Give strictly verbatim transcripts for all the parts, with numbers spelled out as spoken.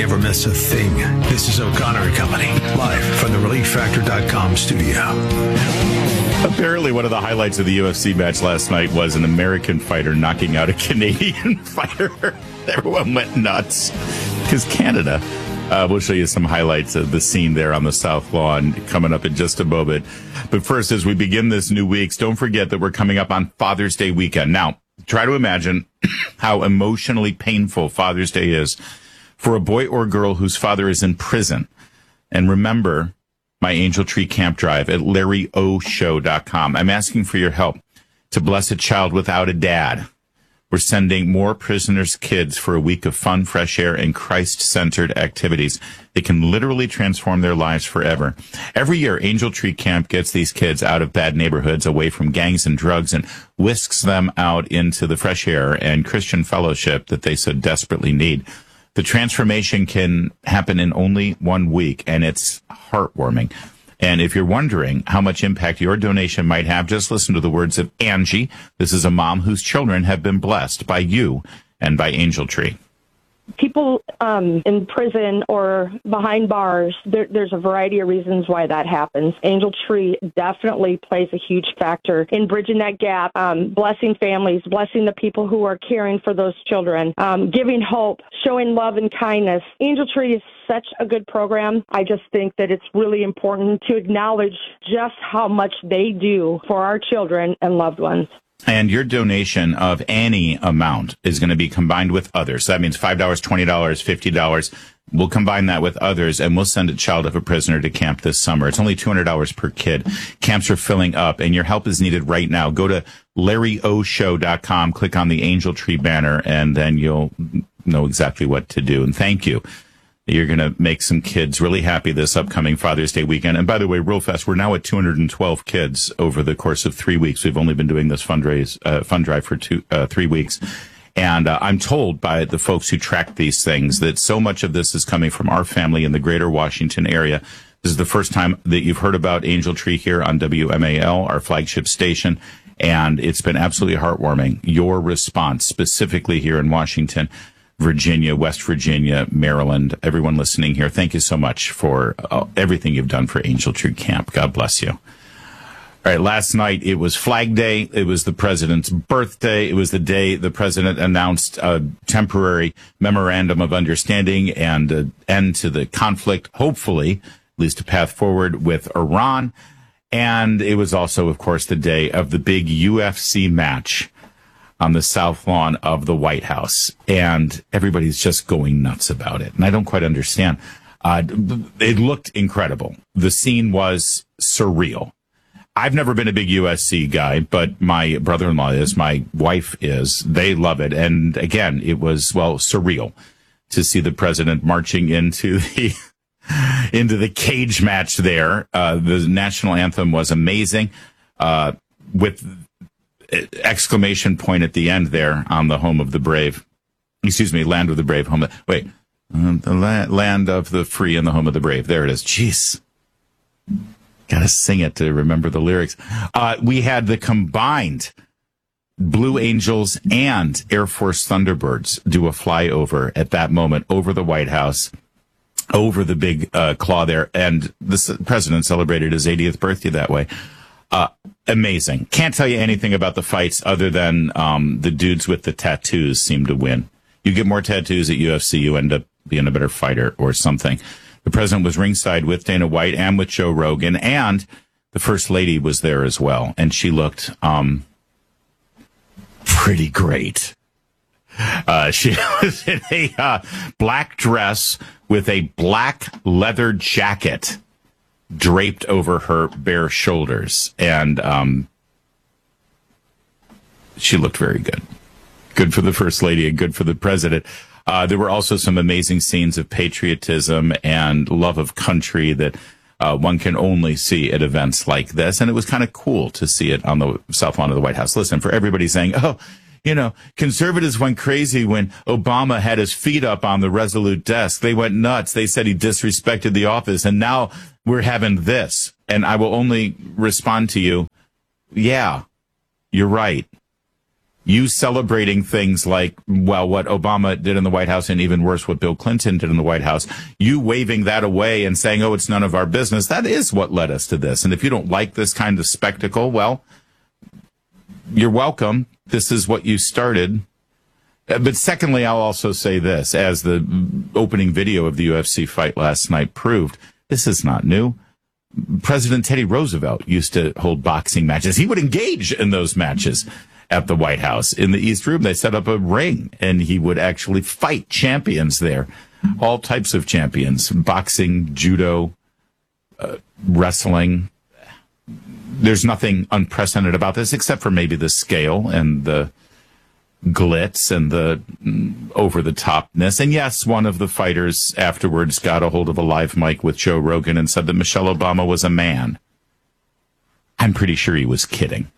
never miss a thing. This is O'Connor and Company, live from the relief factor dot com studio. Apparently, one of the highlights of the U F C match last night was an American fighter knocking out a Canadian fighter. Everyone went nuts because Canada. Uh, we'll show you some highlights of the scene there on the South Lawn coming up in just a moment. But first, as we begin this new week, don't forget that we're coming up on Father's Day weekend. Now, try to imagine how emotionally painful Father's Day is for a boy or girl whose father is in prison. And remember my Angel Tree Camp Drive at larry o show dot com. I'm asking for your help to bless a child without a dad. We're sending more prisoners' kids for a week of fun, fresh air, and Christ-centered activities. They can literally transform their lives forever. Every year, Angel Tree Camp gets these kids out of bad neighborhoods, away from gangs and drugs, and whisks them out into the fresh air and Christian fellowship that they so desperately need. The transformation can happen in only one week, and it's heartwarming. And if you're wondering how much impact your donation might have, just listen to the words of Angie. This is a mom whose children have been blessed by you and by Angel Tree. People um, in prison or behind bars, there, there's a variety of reasons why that happens. Angel Tree definitely plays a huge factor in bridging that gap, um, blessing families, blessing the people who are caring for those children, um, giving hope, showing love and kindness. Angel Tree is such a good program. I just think that it's really important to acknowledge just how much they do for our children and loved ones. And your donation of any amount is going to be combined with others. So that means five dollars, twenty dollars, fifty dollars. We'll combine that with others, and we'll send a child of a prisoner to camp this summer. It's only two hundred dollars per kid. Camps are filling up, and your help is needed right now. Go to larry o show dot com, click on the Angel Tree banner, and then you'll know exactly what to do. And thank you. You're going to make some kids really happy this upcoming Father's Day weekend. And by the way, real fast, we're now at two hundred twelve kids over the course of three weeks. We've only been doing this fundraise, uh, fund drive for two, uh, three weeks. And uh, I'm told by the folks who track these things that so much of this is coming from our family in the greater Washington area. This is the first time that you've heard about Angel Tree here on W M A L, our flagship station. And it's been absolutely heartwarming. Your response, specifically here in Washington, Virginia, West Virginia, Maryland, everyone listening here, thank you so much for uh, everything you've done for Angel Tree Camp. God bless you. All right, last night it was Flag Day. It was the president's birthday. It was the day the president announced a temporary memorandum of understanding and an end to the conflict, hopefully, at least a path forward with Iran. And it was also, of course, the day of the big U F C match on the South Lawn of the White House. And everybody's just going nuts about it. And I don't quite understand. Uh, it looked incredible. The scene was surreal. I've never been a big U F C guy, but my brother-in-law is, my wife is. They love it. And again, it was, well, surreal to see the president marching into the into the cage match there. Uh, the national anthem was amazing, uh, with exclamation point at the end there on the home of the brave. Excuse me, land of the brave, home of, wait, uh, the la- land of the free and the home of the brave. There it is. Jeez. Gotta sing it to remember the lyrics. Uh, we had the combined Blue Angels and Air Force Thunderbirds do a flyover at that moment over the White House, over the big uh, claw there. And the president celebrated his eightieth birthday that way. Uh, amazing. Can't tell you anything about the fights other than um, the dudes with the tattoos seem to win. You get more tattoos at U F C, you end up being a better fighter or something. The president was ringside with Dana White and with Joe Rogan, and the first lady was there as well, and she looked um, pretty great. Uh, she was in a uh, black dress with a black leather jacket draped over her bare shoulders, and um, she looked very good. Good for the first lady and good for the president. Uh, there were also some amazing scenes of patriotism and love of country that uh, one can only see at events like this, and it was kind of cool to see it on the South Lawn of the White House. Listen, for everybody saying, oh, you know, conservatives went crazy when Obama had his feet up on the Resolute desk. They went nuts. They said he disrespected the office, and now we're having this. And I will only respond to you, yeah, you're right. You celebrating things like, well, what Obama did in the White House and even worse, what Bill Clinton did in the White House, you waving that away and saying, oh, it's none of our business. That is what led us to this. And if you don't like this kind of spectacle, well, you're welcome. This is what you started. But secondly, I'll also say this, as the opening video of the U F C fight last night proved, this is not new. President Teddy Roosevelt used to hold boxing matches. He would engage in those matches at the White House. In the East Room, they set up a ring, and he would actually fight champions there, all types of champions, boxing, judo, uh, wrestling. There's nothing unprecedented about this, except for maybe the scale and the glitz and the over-the-topness. And yes, one of the fighters afterwards got a hold of a live mic with Joe Rogan and said that Michelle Obama was a man. I'm pretty sure he was kidding.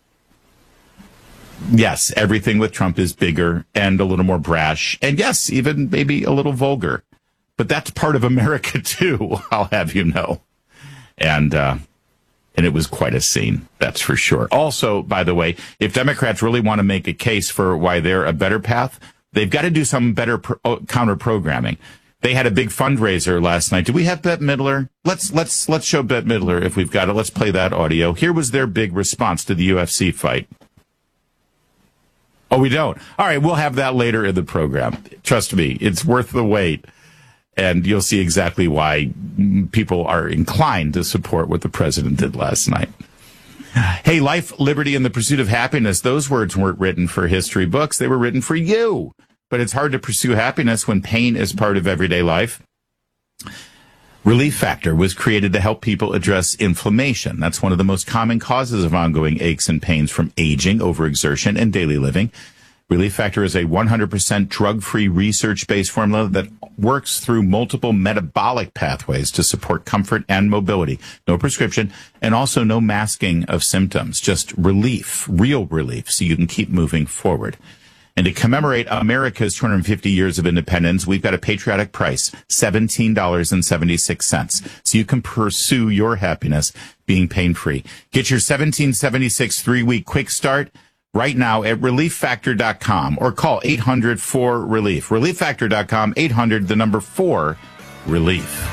Yes, everything with Trump is bigger and a little more brash. And yes, even maybe a little vulgar. But that's part of America, too, I'll have you know. And, uh, and it was quite a scene, that's for sure. Also, by the way, if Democrats really want to make a case for why they're a better path, they've got to do some better pro- counter-programming. They had a big fundraiser last night. Do we have Bette Midler? Let's, let's, let's show Bette Midler if we've got it. Let's play that audio. Here was their big response to the U F C fight. Oh, we don't. All right, we'll have that later in the program. Trust me, it's worth the wait. And you'll see exactly why people are inclined to support what the president did last night. Hey, life, liberty, and the pursuit of happiness, those words weren't written for history books. They were written for you. But it's hard to pursue happiness when pain is part of everyday life. Relief Factor was created to help people address inflammation. That's one of the most common causes of ongoing aches and pains from aging, overexertion, and daily living. Relief Factor is a one hundred percent drug-free, research-based formula that works through multiple metabolic pathways to support comfort and mobility. No prescription, and also no masking of symptoms. Just relief, real relief, so you can keep moving forward. And to commemorate America's two hundred fifty years of independence, we've got a patriotic price, seventeen dollars and seventy-six cents. So you can pursue your happiness being pain-free. Get your seventeen seventy-six three-week quick start right now at relief factor dot com or call eight hundred four relief. relief factor dot com, eight hundred, the number four, relief.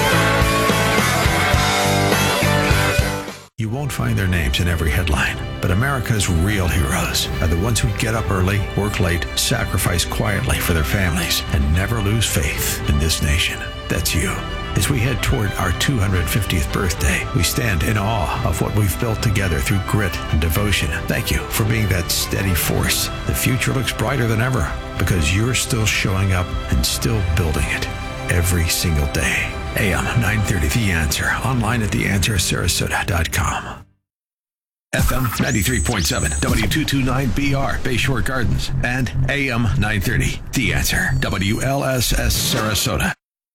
You won't find their names in every headline, but America's real heroes are the ones who get up early, work late, sacrifice quietly for their families, and never lose faith in this nation. That's you. As we head toward our two hundred fiftieth birthday, we stand in awe of what we've built together through grit and devotion. Thank you for being that steady force. The future looks brighter than ever because you're still showing up and still building it every single day. A M nine thirty, The Answer. Online at the answer sarasota dot com. F M ninety-three point seven, W two twenty-nine B R, Bayshore Gardens. And A M nine thirty, The Answer, W L S S Sarasota.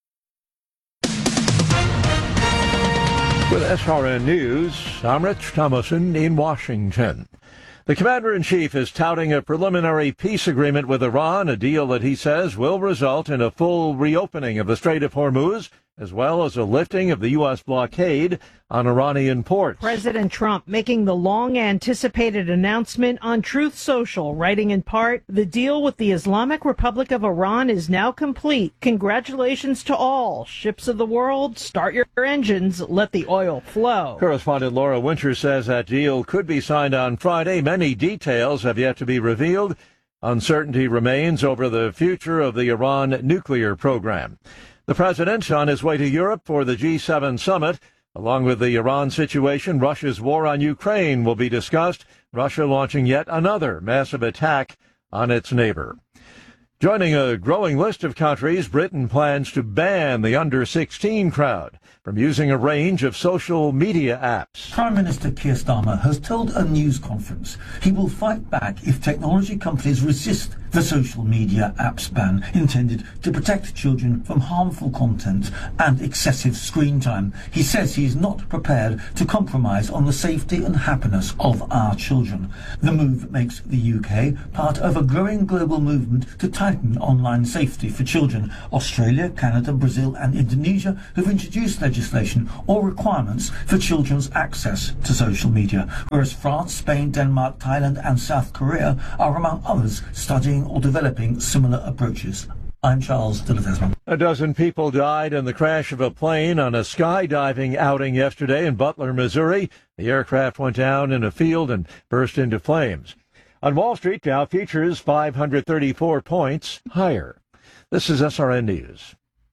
With S R N News, I'm Rich Thomason in Washington. The commander-in-chief is touting a preliminary peace agreement with Iran, a deal that he says will result in a full reopening of the Strait of Hormuz, as well as a lifting of the U S blockade on Iranian ports. President Trump making the long-anticipated announcement on Truth Social, writing in part, "The deal with the Islamic Republic of Iran is now complete. Congratulations to all. Ships of the world, start your engines, let the oil flow." Correspondent Laura Winter says that deal could be signed on Friday. Many details have yet to be revealed. Uncertainty remains over the future of the Iran nuclear program. The president on his way to Europe for the G seven summit. Along with the Iran situation, Russia's war on Ukraine will be discussed. Russia launching yet another massive attack on its neighbor. Joining a growing list of countries, Britain plans to ban the under sixteen crowd from using a range of social media apps. Prime Minister Keir Starmer has told a news conference he will fight back if technology companies resist the social media app's ban intended to protect children from harmful content and excessive screen time. He says he is not prepared to compromise on the safety and happiness of our children. The move makes the U K part of a growing global movement to tighten online safety for children. Australia, Canada, Brazil and Indonesia have introduced legislation or requirements for children's access to social media, whereas France, Spain, Denmark, Thailand and South Korea are among others studying or developing similar approaches. I'm Charles de Ledesma. A dozen people died in the crash of a plane on a skydiving outing yesterday in Butler, Missouri. The aircraft went down in a field and burst into flames. On Wall Street, Dow futures five hundred thirty-four points higher. This is S R N News.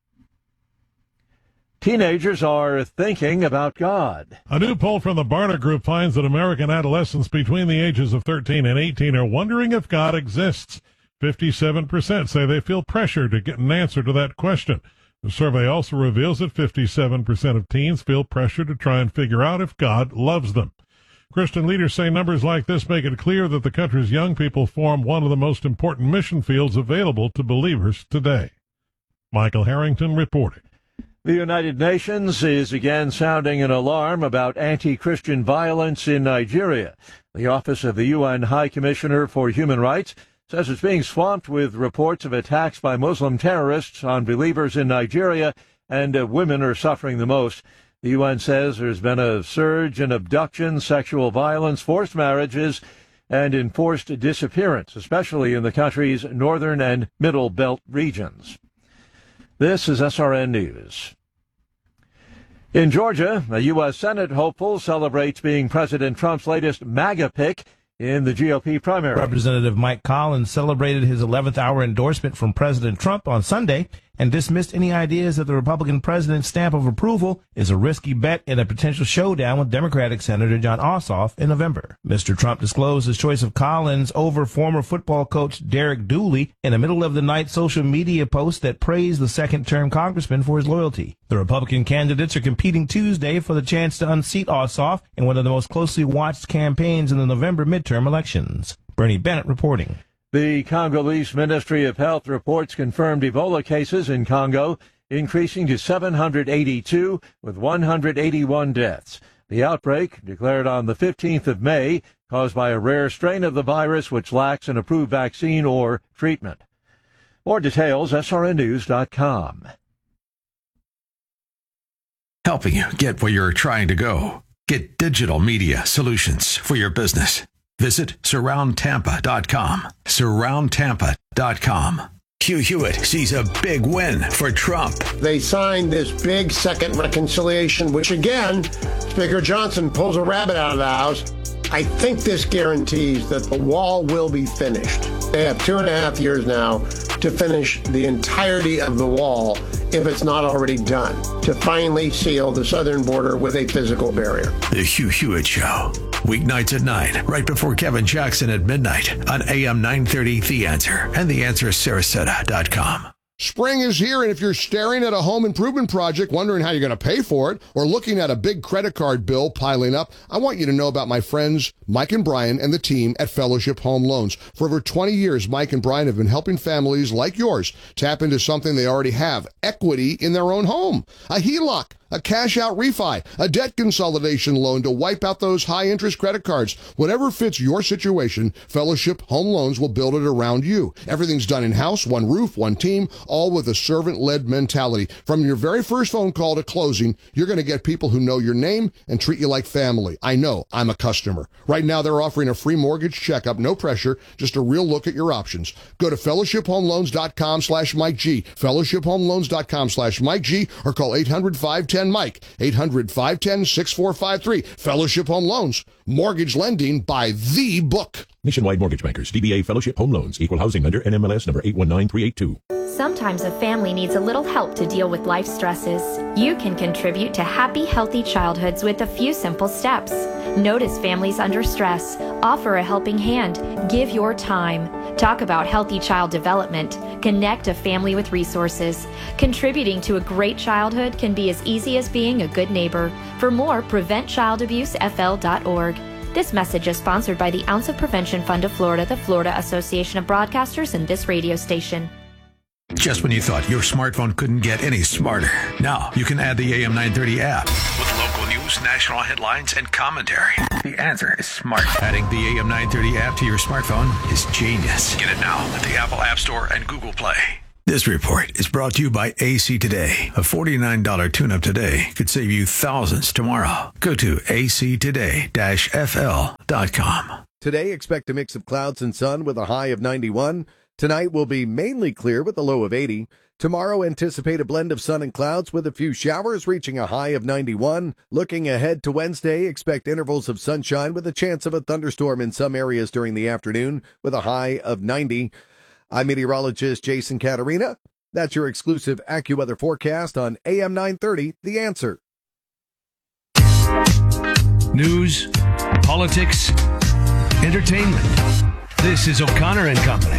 Teenagers are thinking about God. A new poll from the Barna Group finds that American adolescents between the ages of thirteen and eighteen are wondering if God exists. fifty-seven percent say they feel pressure to get an answer to that question. The survey also reveals that fifty-seven percent of teens feel pressure to try and figure out if God loves them. Christian leaders say numbers like this make it clear that the country's young people form one of the most important mission fields available to believers today. Michael Harrington reporting. The United Nations is again sounding an alarm about anti-Christian violence in Nigeria. The Office of the U N High Commissioner for Human Rights says it's being swamped with reports of attacks by Muslim terrorists on believers in Nigeria, and uh, women are suffering the most. The U N says there's been a surge in abduction, sexual violence, forced marriages, and enforced disappearance, especially in the country's northern and middle belt regions. This is S R N News. In Georgia, a U S Senate hopeful celebrates being President Trump's latest MAGA pick in the G O P primary. Representative Mike Collins celebrated his eleventh hour endorsement from President Trump on Sunday and dismissed any ideas that the Republican president's stamp of approval is a risky bet in a potential showdown with Democratic Senator Jon Ossoff in November. Mister Trump disclosed his choice of Collins over former football coach Derek Dooley in a middle-of-the-night social media post that praised the second-term congressman for his loyalty. The Republican candidates are competing Tuesday for the chance to unseat Ossoff in one of the most closely watched campaigns in the November midterm elections. Bernie Bennett reporting. The Congolese Ministry of Health reports confirmed Ebola cases in Congo, increasing to seven hundred eighty-two, with one hundred eighty-one deaths. The outbreak, declared on the fifteenth of May, caused by a rare strain of the virus which lacks an approved vaccine or treatment. More details, S R N news dot com. Helping you get where you're trying to go. Get digital media solutions for your business. Visit surround tampa dot com. surround tampa dot com. Hugh Hewitt sees a big win for Trump. They signed this big second reconciliation, which again, Speaker Johnson pulls a rabbit out of the house. I think this guarantees that the wall will be finished. They have two and a half years now to finish the entirety of the wall, if it's not already done, to finally seal the southern border with a physical barrier. The Hugh Hewitt Show. Weeknights at nine, right before Kevin Jackson at midnight on A M nine thirty The Answer and the answer sarasota dot com. Spring is here, and if you're staring at a home improvement project, wondering how you're going to pay for it, or looking at a big credit card bill piling up, I want you to know about my friends Mike and Brian and the team at Fellowship Home Loans. For over twenty years, Mike and Brian have been helping families like yours tap into something they already have, equity in their own home. A H E L O C, a cash-out refi, a debt consolidation loan to wipe out those high-interest credit cards. Whatever fits your situation, Fellowship Home Loans will build it around you. Everything's done in-house, one roof, one team, all with a servant-led mentality. From your very first phone call to closing, you're going to get people who know your name and treat you like family. I know, I'm a customer. Right now, they're offering a free mortgage checkup, no pressure, just a real look at your options. Go to fellowship home loans dot com slash Mike G, fellowship home loans dot com slash Mike G, or call eight hundred, five one zero, Mike, eight hundred, five one zero, six four five three. Fellowship Home Loans, mortgage lending by the book. Nationwide Mortgage Bankers, D B A Fellowship Home Loans, equal housing lender, N M L S number eight one nine three eight two. Sometimes a family needs a little help to deal with life stresses. You can contribute to happy, healthy childhoods with a few simple steps. Notice families under stress. Offer a helping hand. Give your time. Talk about healthy child development. Connect a family with resources. Contributing to a great childhood can be as easy as being a good neighbor. For more, prevent child abuse F L dot org. This message is sponsored by the Ounce of Prevention Fund of Florida, the Florida Association of Broadcasters, and this radio station. Just when you thought your smartphone couldn't get any smarter, now you can add the A M nine thirty app with local news, national headlines, and commentary. The answer is smart. Adding the A M nine thirty app to your smartphone is genius. Get it now at the Apple App Store and Google Play. This report is brought to you by A C Today. A forty-nine dollars tune-up today could save you thousands tomorrow. Go to a c today dash f l dot com. Today, expect a mix of clouds and sun with a high of ninety-one. Tonight will be mainly clear with a low of eighty. Tomorrow, anticipate a blend of sun and clouds with a few showers reaching a high of ninety-one. Looking ahead to Wednesday, expect intervals of sunshine with a chance of a thunderstorm in some areas during the afternoon with a high of ninety. I'm meteorologist Jason Caterina. That's your exclusive AccuWeather forecast on A M nine thirty, The Answer. News, politics, entertainment. This is O'Connor and Company.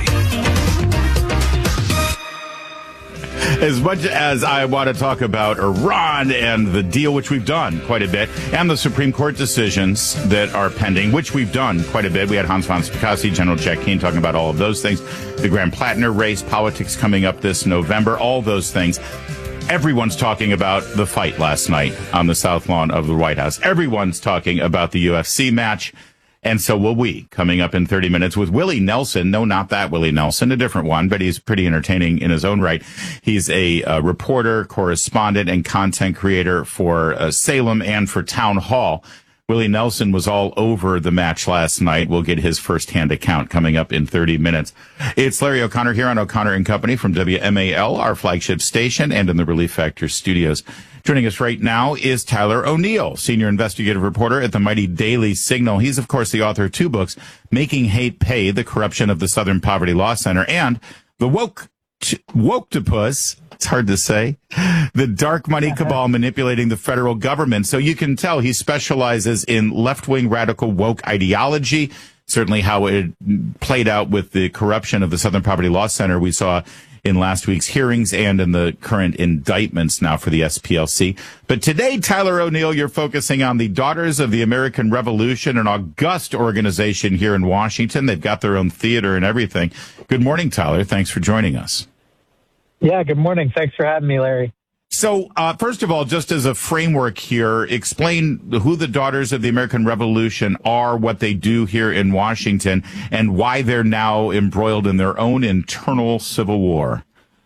As much as I want to talk about Iran and the deal, which we've done quite a bit, and the Supreme Court decisions that are pending, which we've done quite a bit. We had Hans von Spakovsky, General Jack Keane talking about all of those things. The Graham Plattner race, politics coming up this November, all those things. Everyone's talking about the fight last night on the South Lawn of the White House. Everyone's talking about the U F C match. And so will we, coming up in thirty minutes with Willie Nelson. No, not that Willie Nelson, a different one, but he's pretty entertaining in his own right. He's a uh, reporter, correspondent, and content creator for uh, Salem and for Town Hall. Willie Nelson was all over the match last night. We'll get his firsthand account coming up in thirty minutes. It's Larry O'Connor here on O'Connor and Company from W M A L, our flagship station, and in the Relief Factor studios. Joining us right now is Tyler O'Neill, senior investigative reporter at the mighty Daily Signal. He's, of course, the author of two books, Making Hate Pay, The Corruption of the Southern Poverty Law Center, and The Woke Woke-topus, it's hard to say, The Dark Money Cabal Manipulating the Federal Government. So you can tell he specializes in left-wing radical woke ideology, certainly how it played out with the corruption of the Southern Poverty Law Center we saw in last week's hearings and in the current indictments now for the S P L C. But today, Tyler O'Neill, you're focusing on the Daughters of the American Revolution, an august organization here in Washington. They've got their own theater and everything. Good morning, Tyler. Thanks for joining us. Yeah, good morning. Thanks for having me, Larry. So, uh, first of all, just as a framework here, explain who the Daughters of the American Revolution are, what they do here in Washington, and why they're now embroiled in their own internal civil war.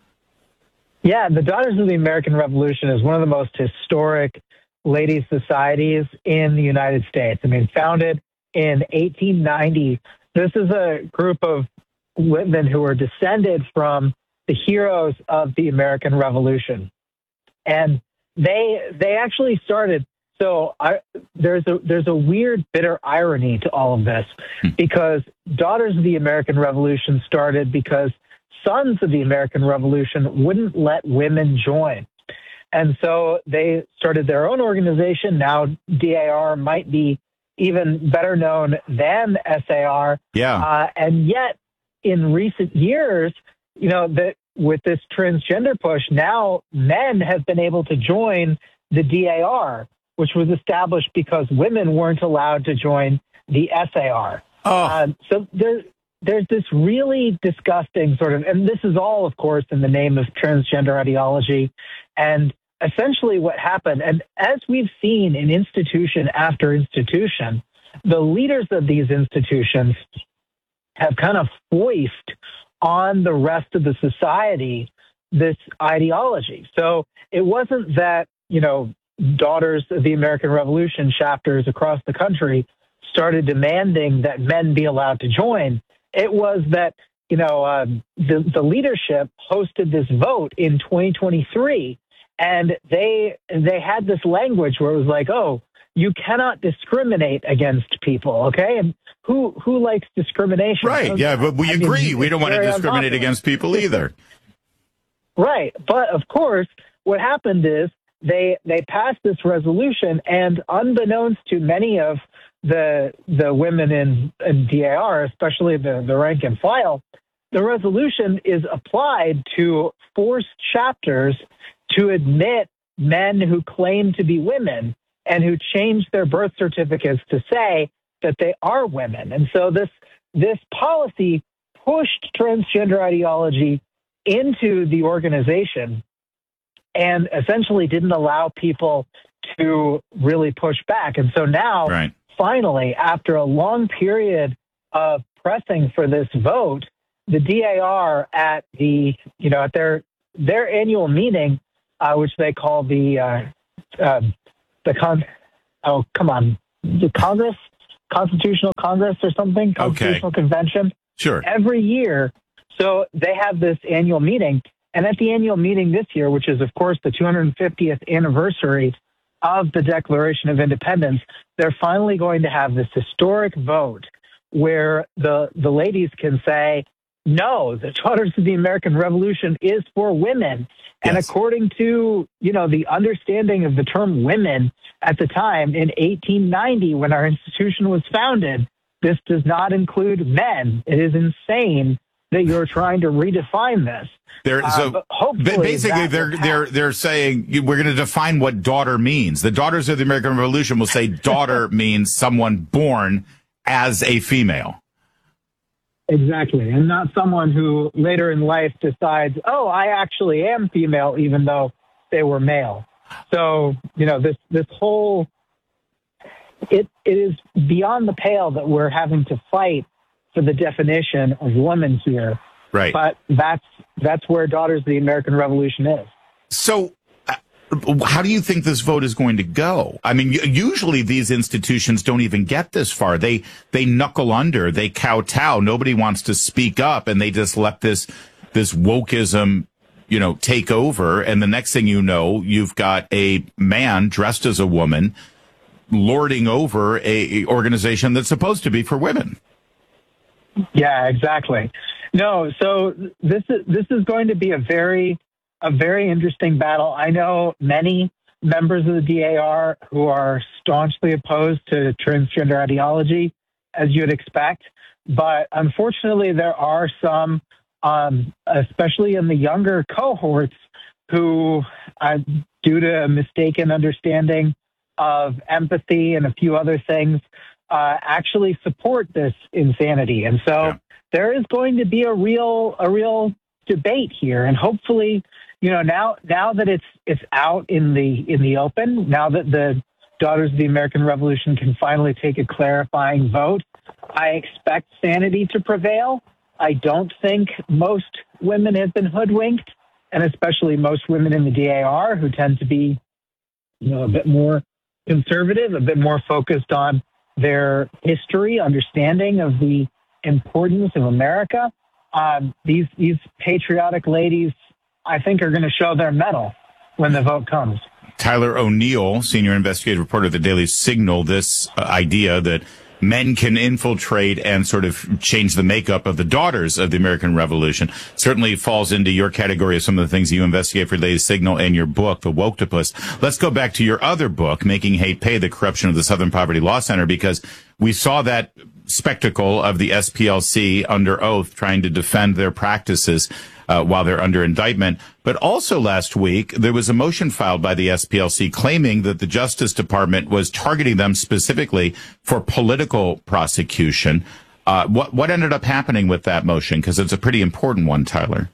Yeah, the Daughters of the American Revolution is one of the most historic ladies' societies in the United States. I mean, founded in eighteen ninety, this is a group of women who are descended from the heroes of the American Revolution. And they they actually started. So I, there's a there's a weird, bitter irony to all of this, because Daughters of the American Revolution started because Sons of the American Revolution wouldn't let women join, and so they started their own organization. Now D A R might be even better known than S A R. Yeah, uh, and yet in recent years, you know that. With this transgender push, now men have been able to join the D A R, which was established because women weren't allowed to join the S A R. Oh. Uh, so there, there's this really disgusting sort of, and this is all, of course, in the name of transgender ideology. And essentially what happened, and as we've seen in institution after institution, the leaders of these institutions have kind of foist on the rest of the society this ideology. So it wasn't that, you know, Daughters of the American Revolution chapters across the country started demanding that men be allowed to join. It was that, you know, um, the, the leadership hosted this vote in twenty twenty-three, and they they had this language where it was like, oh, you cannot discriminate against people, okay? And who who likes discrimination? Right, yeah, but we I agree. Mean, we don't want to discriminate against people either. Right, but of course, what happened is they they passed this resolution, and unbeknownst to many of the the women in, in D A R, especially the, the rank and file, the resolution is applied to force chapters to admit men who claim to be women and who change their birth certificates to say that they are women. And so this this policy pushed transgender ideology into the organization and essentially didn't allow people to really push back. And so now, right. finally, after a long period of pressing for this vote, the D A R at the, you know, at their their annual meeting, uh, which they call the uh, uh, the con, oh come on, the Congress, Constitutional Congress or something, Constitutional okay. Convention. Sure. Every year, so they have this annual meeting, and at the annual meeting this year, which is of course the two hundred fiftieth anniversary of the Declaration of Independence, they're finally going to have this historic vote where the the ladies can say, no, the Daughters of the American Revolution is for women. And yes. according to, you know, the understanding of the term women at the time in eighteen ninety, when our institution was founded, this does not include men. It is insane that you're trying to redefine this. They're, so uh, basically, they're they're they're saying we're going to define what daughter means. The Daughters of the American Revolution will say daughter means someone born as a female. Exactly, and not someone who later in life decides, oh, I actually am female, even though they were male. So, you know, this this whole it it is beyond the pale that we're having to fight for the definition of woman here. Right. But that's that's where Daughters of the American Revolution is. So uh, how do you think this vote is going to go? I mean, usually these institutions don't even get this far. They they knuckle under, they kowtow. Nobody wants to speak up, and they just let this this wokeism, you know, take over. And the next thing you know, you've got a man dressed as a woman lording over a, a organization that's supposed to be for women. Yeah, exactly. No, so this is this is going to be a very a very interesting battle. I know many members of the D A R who are staunchly opposed to transgender ideology, as you'd expect, but unfortunately there are some, um, especially in the younger cohorts, who, uh, due to a mistaken understanding of empathy and a few other things, uh, actually support this insanity. And so yeah. there is going to be a real, a real debate here. And hopefully, you know, now, now that it's, it's out in the, in the open, now that the Daughters of the American Revolution can finally take a clarifying vote, I expect sanity to prevail. I don't think most women have been hoodwinked, and especially most women in the D A R, who tend to be, you know, a bit more conservative, a bit more focused on their history, understanding of the importance of America. Um, these these patriotic ladies, I think, are going to show their mettle when the vote comes. Tyler O'Neill, senior investigative reporter of the Daily Signal, this uh, idea that men can infiltrate and sort of change the makeup of the Daughters of the American Revolution certainly falls into your category of some of the things you investigate for Daily Signal and your book, The Woktopus. Let's go back to your other book, Making Hate Pay, The Corruption of the Southern Poverty Law Center, because we saw that spectacle of the S P L C under oath trying to defend their practices uh, while they're under indictment. But also last week, there was a motion filed by the S P L C claiming that the Justice Department was targeting them specifically for political prosecution. Uh, what, what ended up happening with that motion? Because it's a pretty important one, Tyler.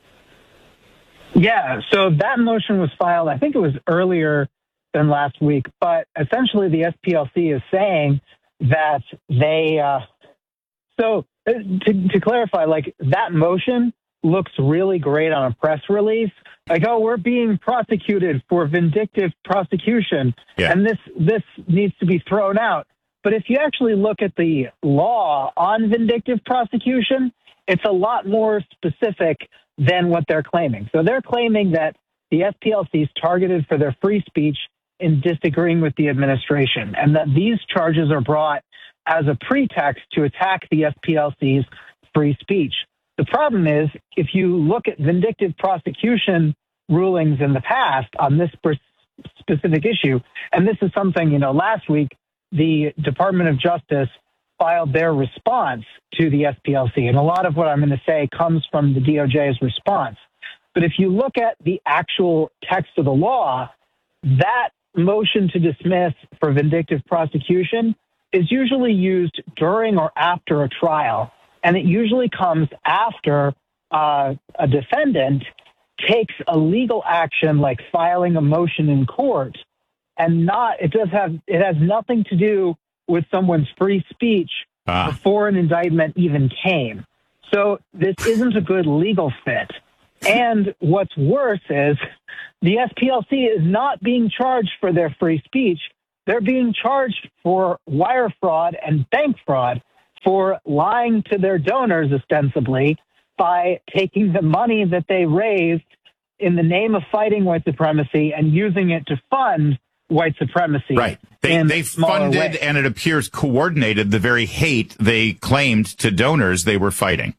Yeah, so that motion was filed, I think it was earlier than last week, but essentially the S P L C is saying that they, uh, so to, to clarify, like that motion looks really great on a press release. Like, oh, we're being prosecuted for vindictive prosecution, yeah. and this this needs to be thrown out. But if you actually look at the law on vindictive prosecution, it's a lot more specific than what they're claiming. So they're claiming that the S P L C is targeted for their free speech in disagreeing with the administration, and that these charges are brought as a pretext to attack the S P L C's free speech. The problem is, if you look at vindictive prosecution rulings in the past on this specific issue, and this is something, you know, last week, the Department of Justice filed their response to the S P L C. And a lot of what I'm going to say comes from the D O J's response. But if you look at the actual text of the law, that motion to dismiss for vindictive prosecution is usually used during or after a trial, and it usually comes after uh, a defendant takes a legal action like filing a motion in court, and not it does have it has nothing to do with someone's free speech ah. before an indictment even came. So this isn't a good legal fit. And what's worse is the S P L C is not being charged for their free speech. They're being charged for wire fraud and bank fraud, for lying to their donors, ostensibly, by taking the money that they raised in the name of fighting white supremacy and using it to fund white supremacy. Right. They, they funded, ways. And it appears coordinated, the very hate they claimed to donors they were fighting.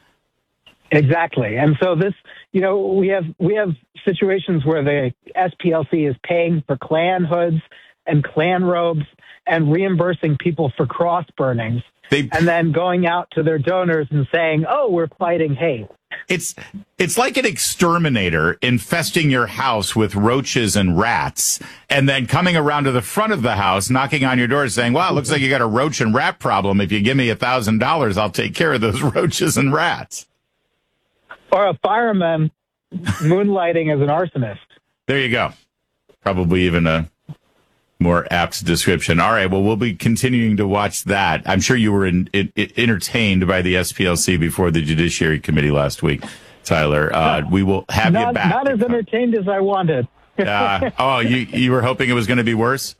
Exactly. And so this, you know, we have we have situations where the S P L C is paying for Klan hoods and Klan robes and reimbursing people for cross burnings, they, and then going out to their donors and saying, oh, we're fighting hate. It's it's like an exterminator infesting your house with roaches and rats, and then coming around to the front of the house, knocking on your door saying, wow, it looks like you got a roach and rat problem. If you give me a thousand dollars, I'll take care of those roaches and rats. Or a fireman moonlighting as an arsonist. There you go. Probably even a more apt description. All right, well, we'll be continuing to watch that. I'm sure you were in, in, in, entertained by the S P L C before the Judiciary Committee last week, Tyler. Uh, we will have not, you back. Not as entertained as I wanted. uh, oh, you, you were hoping it was going to be worse?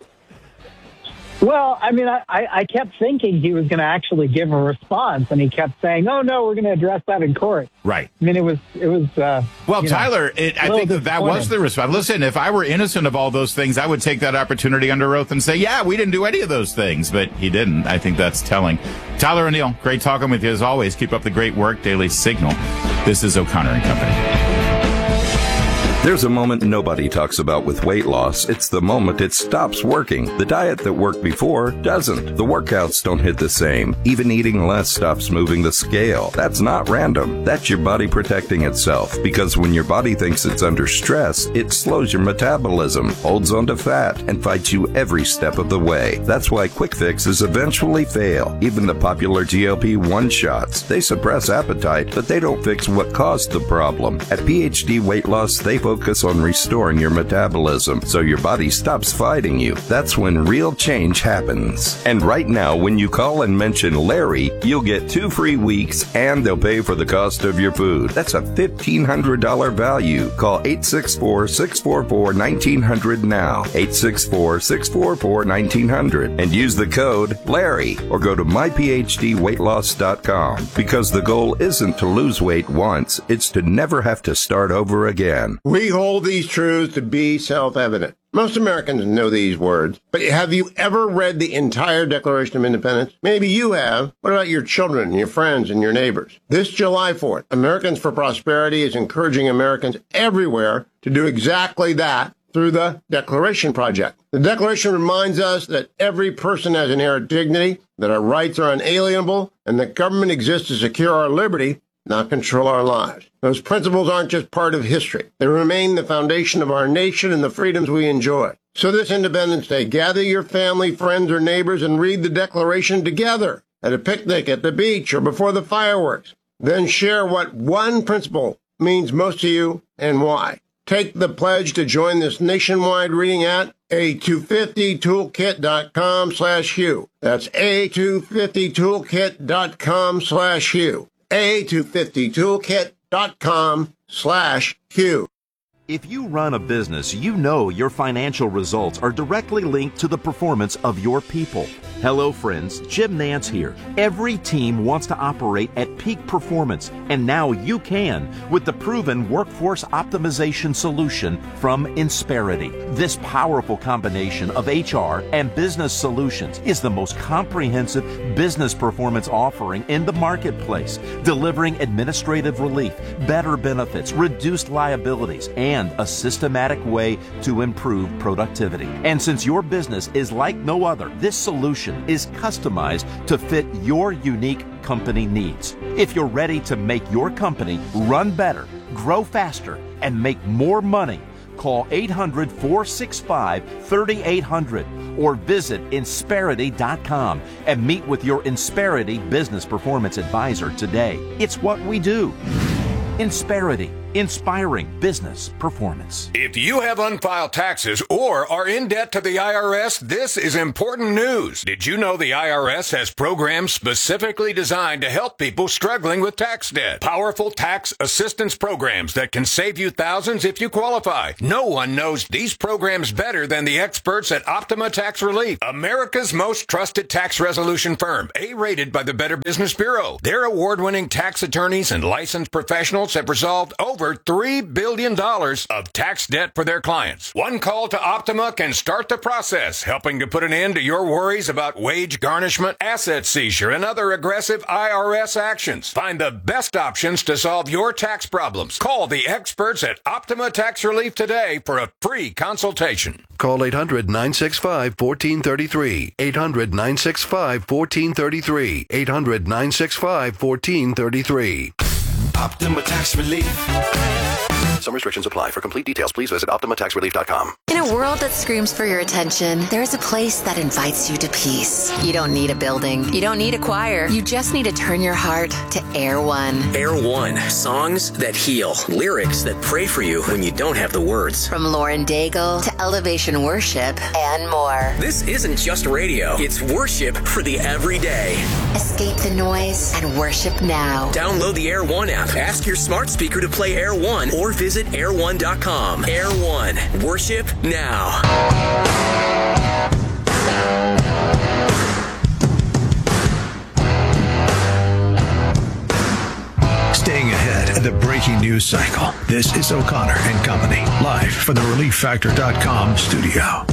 Well, I mean, I, I kept thinking he was going to actually give a response, and he kept saying, "Oh no, we're going to address that in court." Right. I mean, it was it was. Uh, well, Tyler, know, it, I think that that was the response. Listen, if I were innocent of all those things, I would take that opportunity under oath and say, "Yeah, we didn't do any of those things," but he didn't. I think that's telling. Tyler O'Neill, great talking with you as always. Keep up the great work. Daily Signal. This is O'Connor and Company. There's a moment nobody talks about with weight loss. It's the moment it stops working. The diet that worked before doesn't. The workouts don't hit the same. Even eating less stops moving the scale. That's not random. That's your body protecting itself. Because when your body thinks it's under stress, it slows your metabolism, holds onto fat, and fights you every step of the way. That's why quick fixes eventually fail. Even the popular G L P one shots. They suppress appetite, but they don't fix what caused the problem. At P H D Weight Loss, they focus on restoring your metabolism so your body stops fighting you. That's when real change happens. And right now, when you call and mention Larry, you'll get two free weeks and they'll pay for the cost of your food. That's a fifteen hundred dollars value. Call eight six four, six four four, one nine zero zero now. eight six four, six four four, one nine zero zero and use the code Larry or go to my p h d weight loss dot com because the goal isn't to lose weight once, it's to never have to start over again. We hold these truths to be self-evident. Most Americans know these words, but have you ever read the entire Declaration of Independence? Maybe you have. What about your children, your friends, and your neighbors? This July fourth, Americans for Prosperity is encouraging Americans everywhere to do exactly that through the Declaration Project. The Declaration reminds us that every person has inherent dignity, that our rights are unalienable, and that government exists to secure our liberty, not control our lives. Those principles aren't just part of history. They remain the foundation of our nation and the freedoms we enjoy. So this Independence Day, gather your family, friends, or neighbors and read the Declaration together at a picnic, at the beach, or before the fireworks. Then share what one principle means most to you and why. Take the pledge to join this nationwide reading at a two fifty toolkit dot com slash Hugh. That's a two fifty toolkit dot com slash Hugh. a two fifty toolkit dot com slash Hugh. If you run a business, you know your financial results are directly linked to the performance of your people. Hello friends, Jim Nance here. Every team wants to operate at peak performance, and now you can with the proven workforce optimization solution from Insperity. This powerful combination of H R and business solutions is the most comprehensive business performance offering in the marketplace, delivering administrative relief, better benefits, reduced liabilities, and a systematic way to improve productivity. And since your business is like no other, this solution is customized to fit your unique company needs. If you're ready to make your company run better, grow faster, and make more money, call eight hundred, four six five, three eight hundred or visit Insperity dot com and meet with your Insperity business performance advisor today. It's what we do. Insperity, inspiring business performance. If you have unfiled taxes or are in debt to the I R S, this is important news. Did you know the I R S has programs specifically designed to help people struggling with tax debt? Powerful tax assistance programs that can save you thousands if you qualify. No one knows these programs better than the experts at Optima Tax Relief, America's most trusted tax resolution firm, A-rated by the Better Business Bureau. Their award-winning tax attorneys and licensed professionals have resolved over three billion dollars of tax debt for their clients. One call to Optima can start the process, helping to put an end to your worries about wage garnishment, asset seizure, and other aggressive I R S actions. Find the best options to solve your tax problems. Call the experts at Optima Tax Relief today for a free consultation. Call eight hundred, nine six five, one four three three. eight hundred, nine six five, one four three three. eight hundred, nine six five, one four three three. Optima Tax Relief. Some restrictions apply. For complete details, please visit Optima Tax Relief dot com. In a world that screams for your attention, there's a place that invites you to peace. You don't need a building. You don't need a choir. You just need to turn your heart to Air One. Air One. Songs that heal. Lyrics that pray for you when you don't have the words. From Lauren Daigle to Elevation Worship and more. This isn't just radio. It's worship for the everyday. Escape the noise and worship now. Download the Air One app. Ask your smart speaker to play Air One or visit air one dot com. Air One. Worship now. Staying ahead of the breaking news cycle. This is O'Connor and Company, live from the relief factor dot com studio.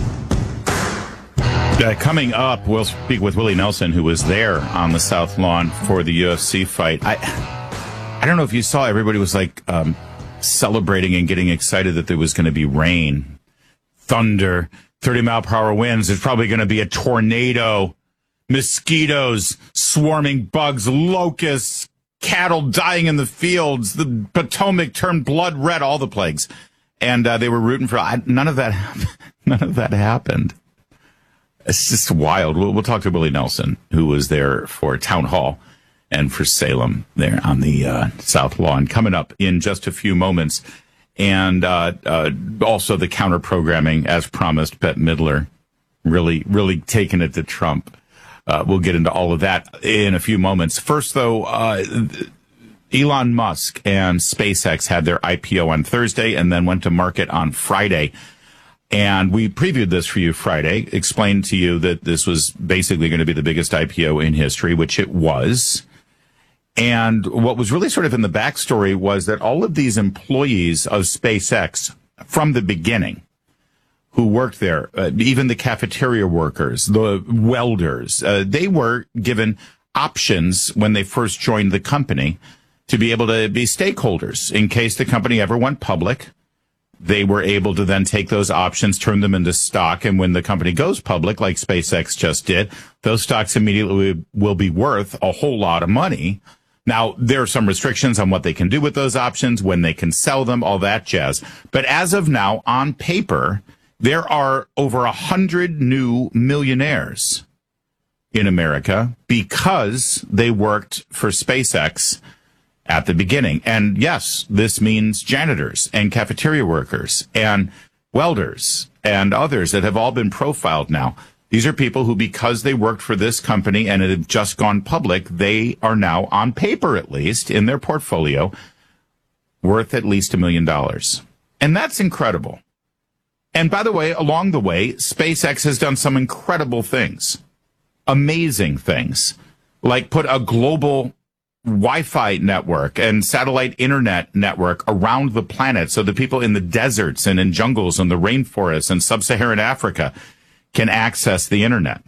Uh, coming up, we'll speak with Willie Nelson, who was there on the South Lawn for the U F C fight. I, I don't know if you saw, everybody was like um, celebrating and getting excited that there was going to be rain, thunder, thirty mile per hour winds. There's probably going to be a tornado, mosquitoes, swarming bugs, locusts, cattle dying in the fields. The Potomac turned blood red, all the plagues. And uh, they were rooting for, I, none of that, none of that happened. It's just wild. We'll, we'll talk to Willie Nelson, who was there for Town Hall and for Salem there on the uh, South Lawn, coming up in just a few moments. And uh, uh, also the counter-programming, as promised, Bette Midler really, really taking it to Trump. Uh, we'll get into all of that in a few moments. First, though, uh, Elon Musk and SpaceX had their I P O on Thursday and then went to market on Friday. And we previewed this for you Friday, explained to you that this was basically going to be the biggest I P O in history, which it was. And what was really sort of in the backstory was that all of these employees of SpaceX from the beginning who worked there, uh, even the cafeteria workers, the welders, uh, they were given options when they first joined the company to be able to be stakeholders in case the company ever went public. They were able to then take those options, turn them into stock, and when the company goes public, like SpaceX just did, those stocks immediately will be worth a whole lot of money. Now, there are some restrictions on what they can do with those options, when they can sell them, all that jazz. But as of now, on paper, there are over a hundred new millionaires in America because they worked for SpaceX at the beginning. And yes, this means janitors and cafeteria workers and welders and others that have all been profiled now. These are people who, because they worked for this company and it had just gone public, they are now, on paper at least, in their portfolio, worth at least a million dollars. And that's incredible. And by the way, along the way, SpaceX has done some incredible things, amazing things, like put a global Wi-Fi network and satellite internet network around the planet so that people in the deserts and in jungles and the rainforests and sub-Saharan Africa can access the internet.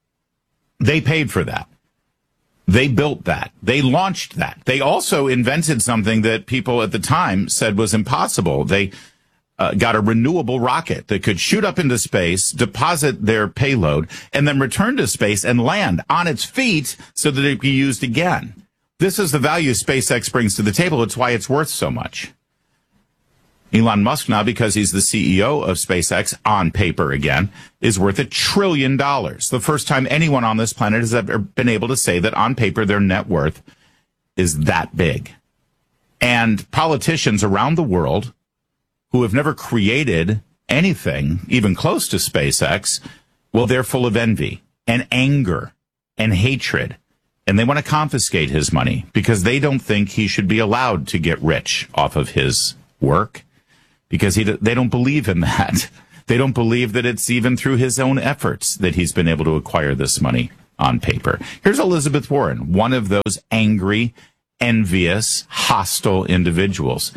They paid for that. They built that. They launched that. They also invented something that people at the time said was impossible. They uh, got a renewable rocket that could shoot up into space, deposit their payload, and then return to space and land on its feet so that it could be used again. This is the value SpaceX brings to the table. It's why it's worth so much. Elon Musk now, because he's the C E O of SpaceX, on paper again, is worth a trillion dollars. The first time anyone on this planet has ever been able to say that on paper their net worth is that big. And politicians around the world who have never created anything even close to SpaceX, well, they're full of envy and anger and hatred. And they want to confiscate his money because they don't think he should be allowed to get rich off of his work, because he, they don't believe in that. They don't believe that it's even through his own efforts that he's been able to acquire this money on paper. Here's Elizabeth Warren, one of those angry, envious, hostile individuals.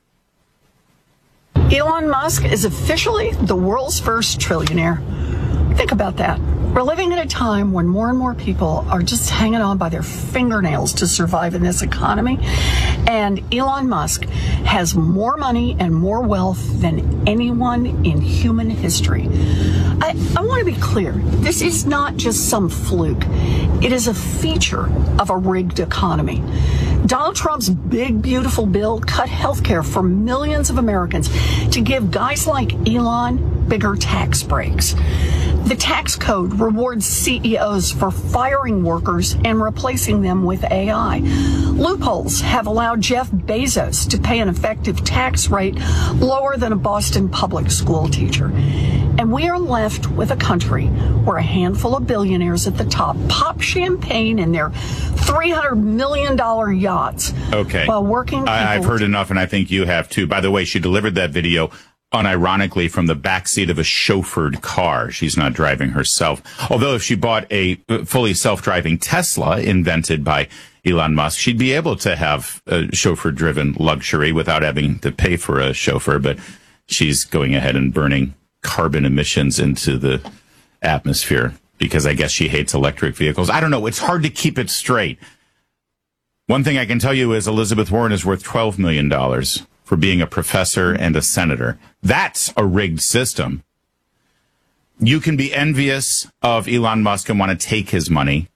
Elon Musk is officially the world's first trillionaire. Think about that. We're living in a time when more and more people are just hanging on by their fingernails to survive in this economy. And Elon Musk has more money and more wealth than anyone in human history. I, I want to be clear. This is not just some fluke. It is a feature of a rigged economy. Donald Trump's big, beautiful bill cut health care for millions of Americans to give guys like Elon bigger tax breaks. The tax code rewards C E Os for firing workers and replacing them with A I. Loopholes have allowed Jeff Bezos to pay an effective tax rate lower than a Boston public school teacher. And we are left with a country where a handful of billionaires at the top pop champagne in their three hundred million dollars yachts. Okay. While working people... I, I've heard enough, and I think you have too. By the way, she delivered that video unironically from the backseat of a chauffeured car. She's not driving herself. Although if she bought a fully self-driving Tesla invented by Elon Musk, she'd be able to have a chauffeur-driven luxury without having to pay for a chauffeur. But she's going ahead and burning carbon emissions into the atmosphere because I guess she hates electric vehicles. I don't know. It's hard to keep it straight. One thing I can tell you is Elizabeth Warren is worth twelve million dollars for being a professor and a senator. That's a rigged system. You can be envious of Elon Musk and want to take his money,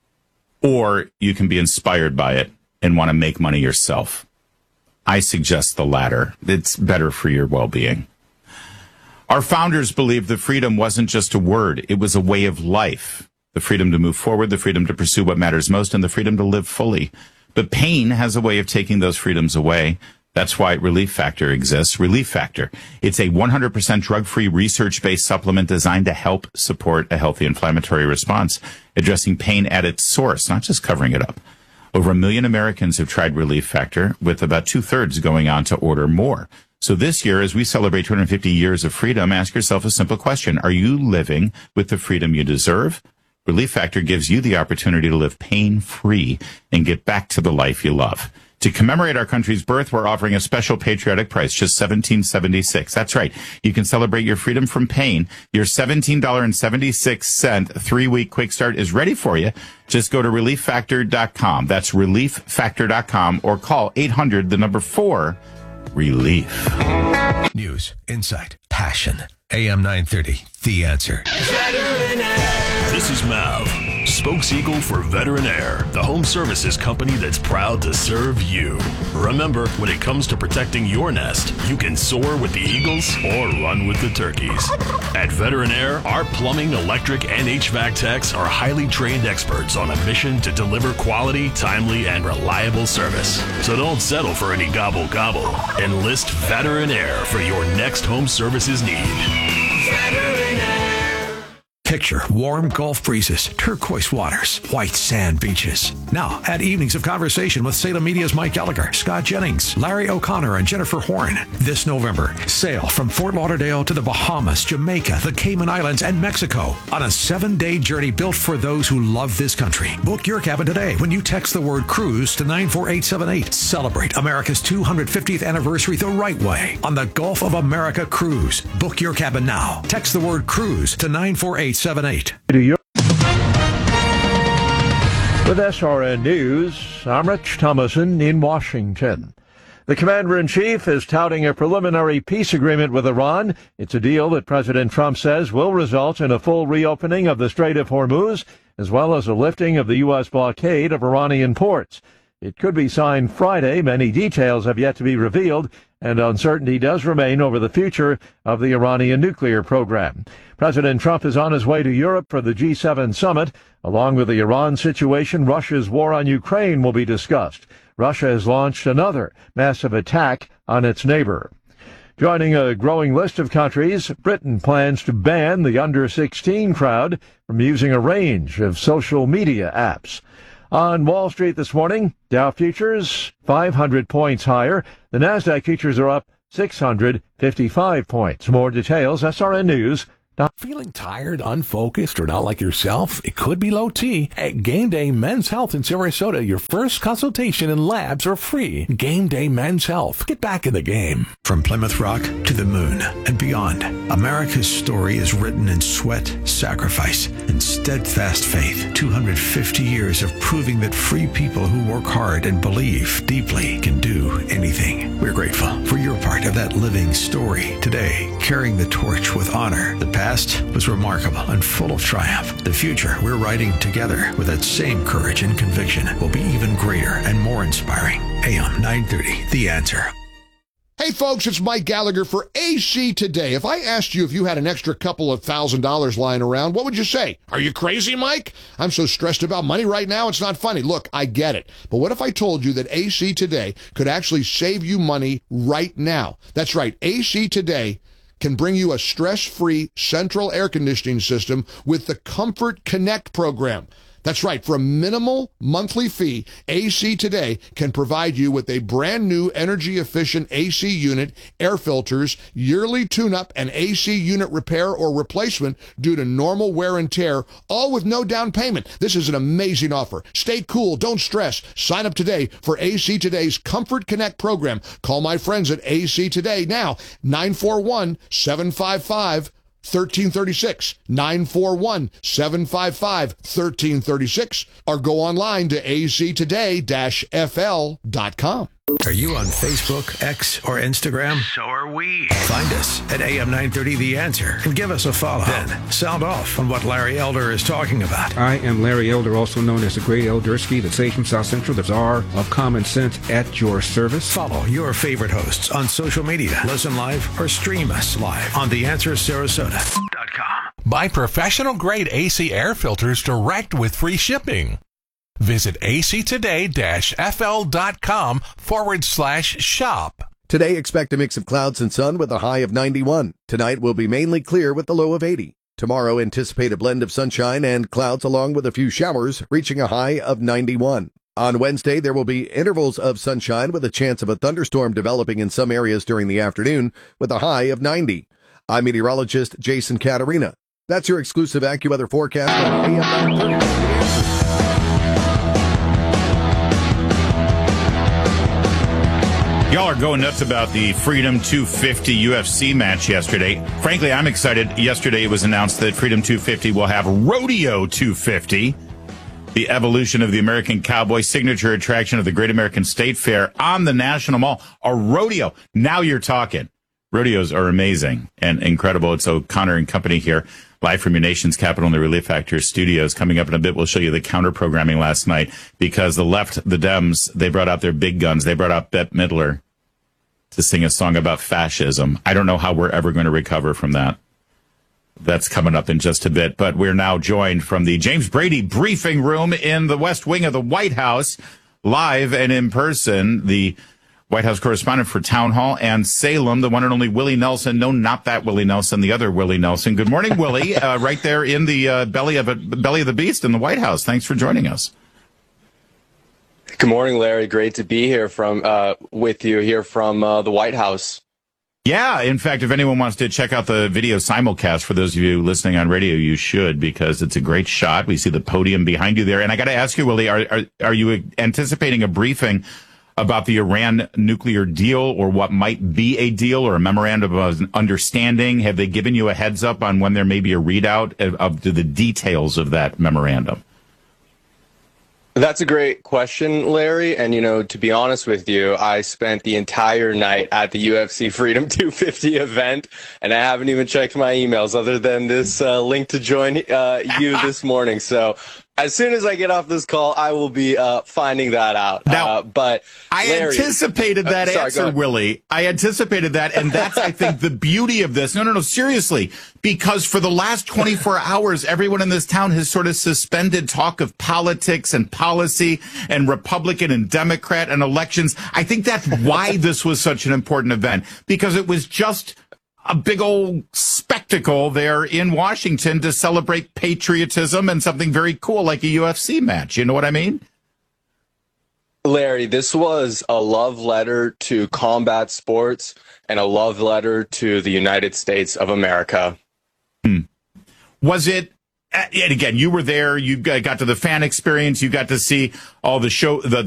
or you can be inspired by it and want to make money yourself. I suggest the latter. It's better for your well-being. Our founders believed that freedom wasn't just a word, it was a way of life. The freedom to move forward, the freedom to pursue what matters most, and the freedom to live fully. But pain has a way of taking those freedoms away. That's why Relief Factor exists. Relief Factor. It's a one hundred percent drug-free, research-based supplement designed to help support a healthy inflammatory response, addressing pain at its source, not just covering it up. Over a million Americans have tried Relief Factor, with about two-thirds going on to order more. So this year, as we celebrate two hundred fifty years of freedom, ask yourself a simple question. Are you living with the freedom you deserve? Relief Factor gives you the opportunity to live pain-free and get back to the life you love. To commemorate our country's birth, we're offering a special patriotic price, just seventeen dollars and seventy-six cents. That's right. You can celebrate your freedom from pain. Your seventeen dollars and seventy-six cents three-week quick start is ready for you. Just go to relief factor dot com. That's relief factor dot com, or call eight hundred, the number four, relief. News, insight, passion. A M nine thirty, The Answer. This is Mav, spokes eagle for Veteran Air, the home services company that's proud to serve you. Remember, when it comes to protecting your nest, you can soar with the eagles or run with the turkeys. At Veteran Air, our plumbing, electric, and H V A C techs are highly trained experts on a mission to deliver quality, timely, and reliable service. So don't settle for any gobble gobble. Enlist Veteran Air for your next home services need. Veteran Air. Picture warm Gulf breezes, turquoise waters, white sand beaches. Now, add evenings of conversation with Salem Media's Mike Gallagher, Scott Jennings, Larry O'Connor, and Jennifer Horn. This November, sail from Fort Lauderdale to the Bahamas, Jamaica, the Cayman Islands, and Mexico on a seven-day journey built for those who love this country. Book your cabin today when you text the word cruise to nine four eight seven eight. Celebrate America's two hundred fiftieth anniversary the right way on the Gulf of America Cruise. Book your cabin now. Text the word cruise to nine four eight seven eight. With S R N News, I'm Rich Thomason in Washington. The commander-in-chief is touting a preliminary peace agreement with Iran. It's a deal that President Trump says will result in a full reopening of the Strait of Hormuz, as well as a lifting of the U S blockade of Iranian ports. It could be signed Friday. Many details have yet to be revealed, and uncertainty does remain over the future of the Iranian nuclear program. President Trump is on his way to Europe for the G seven summit. Along with the Iran situation, Russia's war on Ukraine will be discussed. Russia has launched another massive attack on its neighbor. Joining a growing list of countries, Britain plans to ban the under sixteen crowd from using a range of social media apps. On Wall Street this morning, Dow futures five hundred points higher. The Nasdaq futures are up six hundred fifty-five points. More details, S R N News. Feeling tired, unfocused, or not like yourself? It could be low T. At Game Day Men's Health in Sarasota, your first consultation and labs are free. Game Day Men's Health. Get back in the game. From Plymouth Rock to the moon and beyond, America's story is written in sweat, sacrifice, and steadfast faith. two hundred fifty years of proving that free people who work hard and believe deeply can do anything. We're grateful for your part of that living story today, carrying the torch with honor. The past was remarkable and full of triumph. The future we're writing together with that same courage and conviction will be even greater and more inspiring. A M nine thirty, The Answer. Hey folks, it's Mike Gallagher for A C Today. If I asked you if you had an extra couple of thousand dollars lying around, what would you say? Are you crazy, Mike? I'm so stressed about money right now, it's not funny. Look, I get it. But what if I told you that A C Today could actually save you money right now? That's right, A C Today can bring you a stress-free central air conditioning system with the Comfort Connect program. That's right, for a minimal monthly fee, A C Today can provide you with a brand new energy-efficient A C unit, air filters, yearly tune-up, and A C unit repair or replacement due to normal wear and tear, all with no down payment. This is an amazing offer. Stay cool, don't stress. Sign up today for A C Today's Comfort Connect program. Call my friends at A C Today now, nine four one, seven five five, one three three six, nine four one, seven five five, one three three six, or go online to a c today dash f l dot com. Are you on Facebook, X, or Instagram? So are we. Find us at A M nine thirty The Answer and give us a follow. Then sound off on what Larry Elder is talking about. I am Larry Elder, also known as the Great Eldersky, the sage from South Central, the czar of common sense at your service. Follow your favorite hosts on social media. Listen live or stream us live on the answer sarasota dot com. Buy professional-grade A C air filters direct with free shipping. Visit actoday-fl.com forward slash shop. Today, expect a mix of clouds and sun with a high of ninety-one. Tonight will be mainly clear with a low of eighty. Tomorrow, anticipate a blend of sunshine and clouds along with a few showers, reaching a high of ninety-one. On Wednesday, there will be intervals of sunshine with a chance of a thunderstorm developing in some areas during the afternoon with a high of ninety. I'm meteorologist Jason Caterina. That's your exclusive AccuWeather forecast on A M nine thirty. Y'all are going nuts about the Freedom two fifty U F C match yesterday. Frankly, I'm excited. Yesterday it was announced that Freedom two fifty will have Rodeo two fifty, the evolution of the American Cowboy, signature attraction of the Great American State Fair on the National Mall. A rodeo. Now you're talking. Rodeos are amazing and incredible. It's O'Connor and Company here, live from your nation's capital in the Relief Factor studios. Coming up in a bit, we'll show you the counter-programming last night because the left, the Dems, they brought out their big guns. They brought out Bette Midler to sing a song about fascism. I don't know how we're ever going to recover from that. That's coming up in just a bit. But we're now joined from the James Brady briefing room in the West Wing of the White House, live and in person, the White House correspondent for Town Hall and Salem, the one and only Willie Nelson. No, not that Willie Nelson, the other Willie Nelson. Good morning, Willie. Uh, right there in the uh, belly of a belly of the beast in the White House. Thanks for joining us. Good morning, Larry. Great to be here from uh, with you here from uh, the White House. Yeah, in fact, if anyone wants to check out the video simulcast, for those of you listening on radio, you should, because it's a great shot. We see the podium behind you there. And I got to ask you, Willie, are, are are you anticipating a briefing about the Iran nuclear deal, or what might be a deal, or a memorandum of understanding? Have they given you a heads up on when there may be a readout of, of the details of that memorandum? That's a great question, Larry. And, you know, to be honest with you, I spent the entire night at the U F C Freedom two fifty event, and I haven't even checked my emails other than this uh, link to join uh, you this morning. So As soon as I get off this call, I will be uh, finding that out. Now, uh, but I Larry, anticipated that uh, sorry, answer, Willie. I anticipated that, and that's, I think, the beauty of this. No, no, no, seriously, because for the last twenty-four hours, everyone in this town has sort of suspended talk of politics and policy and Republican and Democrat and elections. I think that's why this was such an important event, because it was just a big old spectacle there in Washington to celebrate patriotism and something very cool like a U F C match. You know what I mean? Larry, this was a love letter to combat sports and a love letter to the United States of America. Hmm. Was it? And again, you were there. You got to the fan experience. You got to see all the show, the